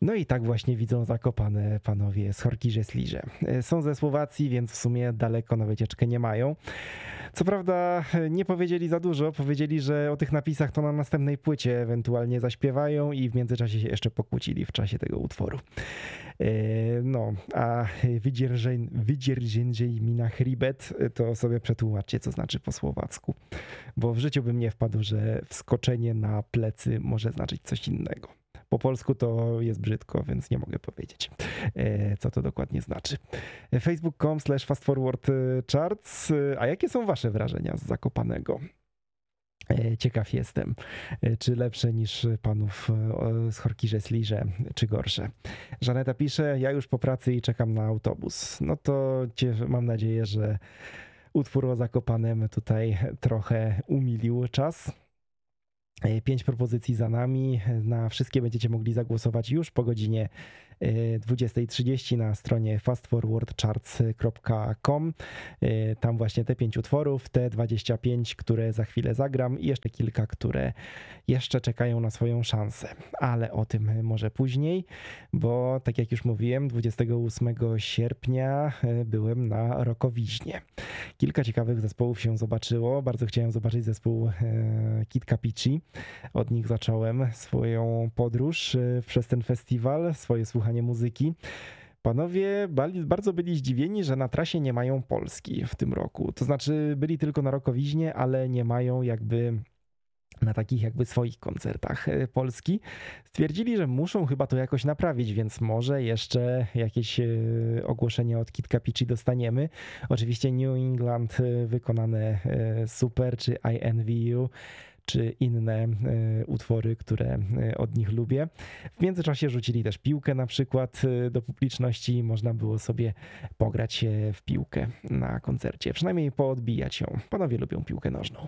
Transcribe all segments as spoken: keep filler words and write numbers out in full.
No i tak właśnie widzą Zakopane panowie z Horki-Rzeszliże. Są ze Słowacji, więc w sumie daleko na wycieczkę nie mają. Co prawda nie powiedzieli za dużo, powiedzieli, że o tych napisach to na następnej płycie ewentualnie zaśpiewają i w międzyczasie się jeszcze pokłócili w czasie tego utworu. No, a wydzierżędziej mi na chribet to sobie przetłumaczcie, co znaczy po słowacku. Bo w życiu bym nie wpadł, że wskoczenie na plecy może znaczyć coś innego. Po polsku to jest brzydko, więc nie mogę powiedzieć, co to dokładnie znaczy. facebook kropka com slash fastforwardcharts. A jakie są wasze wrażenia z Zakopanego? Ciekaw jestem, czy lepsze niż panów z Horki-Rzeszliże, czy gorsze. Żaneta pisze, ja już po pracy i czekam na autobus. No to mam nadzieję, że utwór o Zakopanem tutaj trochę umilił czas. Pięć propozycji za nami. Na wszystkie będziecie mogli zagłosować już po godzinie dwudziestej trzydzieści na stronie fast forward charts kropka com. Tam właśnie te pięć utworów, te dwadzieścia pięć, które za chwilę zagram i jeszcze kilka, które jeszcze czekają na swoją szansę. Ale o tym może później, bo tak jak już mówiłem, dwudziestego ósmego sierpnia byłem na Rockowiźnie. Kilka ciekawych zespołów się zobaczyło. Bardzo chciałem zobaczyć zespół Kid Kapici. Od nich zacząłem swoją podróż przez ten festiwal, swoje słuchanie muzyki. Panowie bardzo byli zdziwieni, że na trasie nie mają Polski w tym roku. To znaczy byli tylko na Rockowiźnie, ale nie mają jakby na takich jakby swoich koncertach Polski. Stwierdzili, że muszą chyba to jakoś naprawić, więc może jeszcze jakieś ogłoszenie od Kid Kapici dostaniemy. Oczywiście New England wykonane super, czy I Envy You, czy inne utwory, które od nich lubię. W międzyczasie rzucili też piłkę na przykład do publiczności. Można było sobie pograć w piłkę na koncercie, przynajmniej poodbijać ją. Panowie lubią piłkę nożną.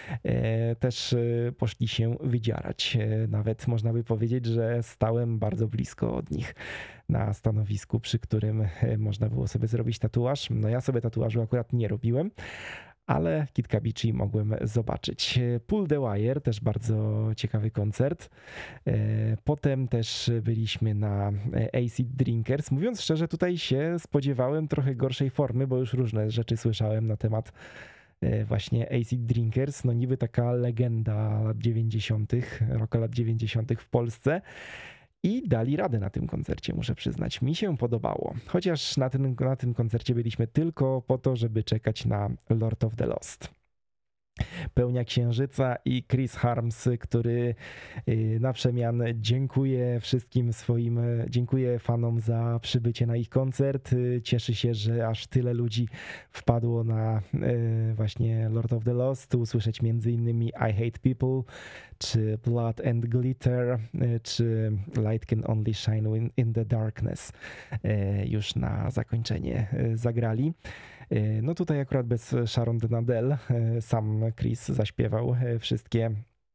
Też poszli się wydzierać. Nawet można by powiedzieć, że stałem bardzo blisko od nich na stanowisku, przy którym można było sobie zrobić tatuaż. No ja sobie tatuażu akurat nie robiłem, ale Kid Kapici mogłem zobaczyć. Pull the Wire, też bardzo ciekawy koncert. Potem też byliśmy na Acid Drinkers. Mówiąc szczerze, tutaj się spodziewałem trochę gorszej formy, bo już różne rzeczy słyszałem na temat właśnie Acid Drinkers. No niby taka legenda lat dziewięćdziesiątych, roku lat dziewięćdziesiątych w Polsce. I dali radę na tym koncercie, muszę przyznać. Mi się podobało. Chociaż na tym, na tym koncercie byliśmy tylko po to, żeby czekać na Lord of the Lost. Pełnia Księżyca i Chris Harms, który na przemian dziękuję wszystkim swoim, dziękuję fanom za przybycie na ich koncert. Cieszy się, że aż tyle ludzi wpadło na właśnie Lord of the Lost, usłyszeć między innymi I Hate People, czy Blood and Glitter, czy Light Can Only Shine in the Darkness. Już na zakończenie zagrali. No tutaj akurat bez Sharon Denadel, sam Chris zaśpiewał wszystkie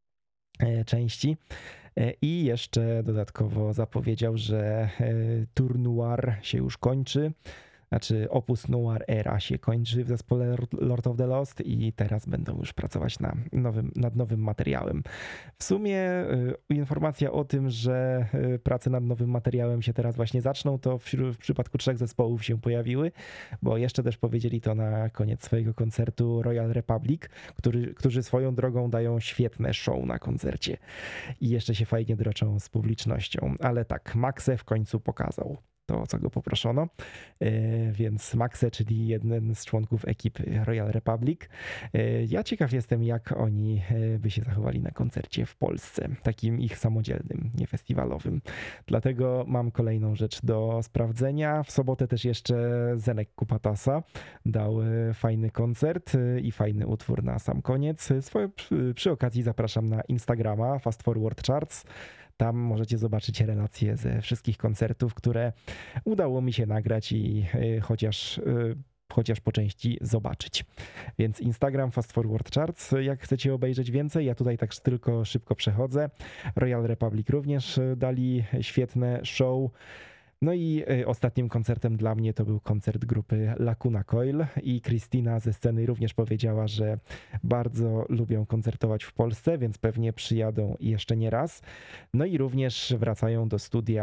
części i jeszcze dodatkowo zapowiedział, że Tour Noir się już kończy. Znaczy Opus Noir Era się kończy w zespole Lord of the Lost i teraz będą już pracować na nowym, nad nowym materiałem. W sumie informacja o tym, że prace nad nowym materiałem się teraz właśnie zaczną, to w, w przypadku trzech zespołów się pojawiły, bo jeszcze też powiedzieli to na koniec swojego koncertu Royal Republic, który, którzy swoją drogą dają świetne show na koncercie i jeszcze się fajnie droczą z publicznością, ale tak, Maxe w końcu pokazał to, co go poproszono, więc Maxe, czyli jeden z członków ekipy Royal Republic. Ja ciekaw jestem, jak oni by się zachowali na koncercie w Polsce, takim ich samodzielnym, nie festiwalowym. Dlatego mam kolejną rzecz do sprawdzenia. W sobotę też jeszcze Zenek Kupatasa dał fajny koncert i fajny utwór na sam koniec. Swoje, przy okazji zapraszam na Instagrama Fast Forward Charts. Tam możecie zobaczyć relacje ze wszystkich koncertów, które udało mi się nagrać i chociaż, chociaż po części zobaczyć. Więc Instagram Fast Forward Charts, jak chcecie obejrzeć więcej, ja tutaj tak tylko szybko przechodzę. Royal Republic również dali świetne show. No i ostatnim koncertem dla mnie to był koncert grupy Lacuna Coil i Christina ze sceny również powiedziała, że bardzo lubią koncertować w Polsce, więc pewnie przyjadą jeszcze nie raz. No i również wracają do studia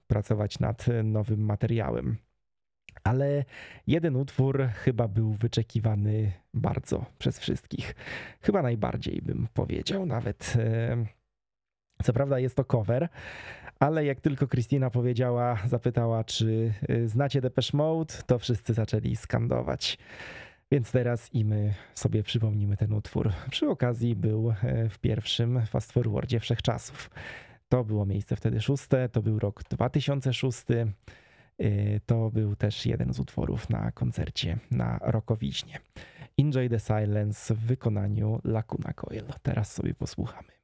pracować nad nowym materiałem. Ale jeden utwór chyba był wyczekiwany bardzo przez wszystkich. Chyba najbardziej bym powiedział nawet. Co prawda jest to cover, ale jak tylko Christina powiedziała, zapytała, czy znacie Depeche Mode, to wszyscy zaczęli skandować. Więc teraz i my sobie przypomnimy ten utwór. Przy okazji był w pierwszym Fast Forwardzie Wszechczasów. To było miejsce wtedy szóste, to był rok dwa tysiące szósty. To był też jeden z utworów na koncercie na Rockowiźnie. Enjoy the Silence w wykonaniu Lacuna Coil. Teraz sobie posłuchamy.